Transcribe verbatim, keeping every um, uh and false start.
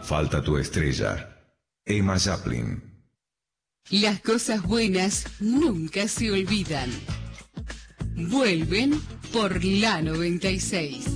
Falta tu estrella. Emma Chaplin. Las cosas buenas nunca se olvidan. Vuelven por la noventa y seis.